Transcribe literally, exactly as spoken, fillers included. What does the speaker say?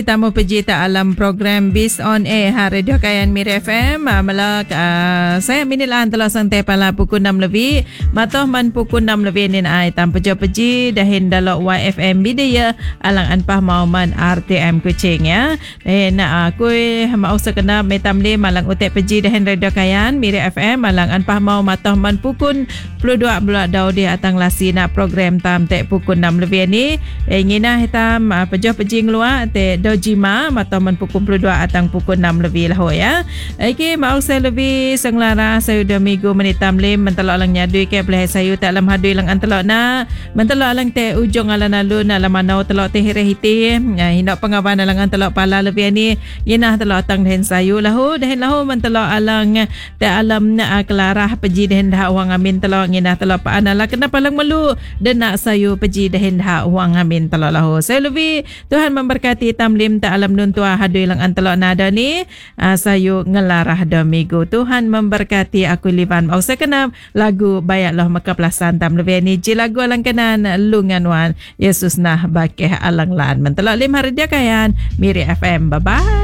Tamu pejita alam program Bis on Air ha Radio Kayan Miri F M uh, malak uh, saya minilan telah santai pala pukul enam lebih matoh man pukul enam lebih nin ai tam pejo peji dahin dalok Y F M bidaya alang anpah mau man R T M Kuching ya dahin na aku mau sekena metam le malang utek peji dahin Radio Kayan Miri F M alang anpah mau matoh man pukul dua puluh dua dau di atang lasi nak program tam tek pukul enam lebih ni eh ngina hitam uh, pejo peji ngelua te Jima atau man pukul dua puluh dua atang pukul enam lebih lah ho ya. Okey, mau saya lebih senglara saya udah minggu menitam lim mentelok lang nyadui ke belah saya tak lam hadui lang antelok na mentelok lang te ujung alan alun alam manau telok te hire hiti ya hindak pengawan lang antelok pala lebih ni yenah telok tang den sayu lah ho den lah ho mentelok alang te alam na kelarah peji den dah wang amin telok yenah telok pa anala kenapa lang melu den nak sayu peji den dah wang amin telok lah ho. Saya lebih Tuhan memberkati tam lim ta alam nun tua hadui lang antelok nada ni uh, sayu ngelarah domigo. Tuhan memberkati aku liban mau sekenam lagu bayak loh mekapelasan tam lebih ni ji lagu alang kenan lungan wan Yesus nah bakeh alang lan mentelok lim hari dia kayan Miri F M. Bye bye.